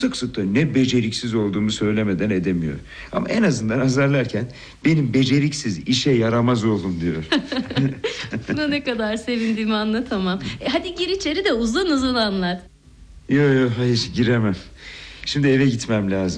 Sık sık da ne beceriksiz olduğumu söylemeden edemiyor. Ama en azından azarlarken benim beceriksiz, işe yaramaz oğlum diyor. Buna ne kadar sevindiğimi anlatamam. Hadi gir içeri de uzun uzun anlat. Yok hayır giremem. Şimdi eve gitmem lazım.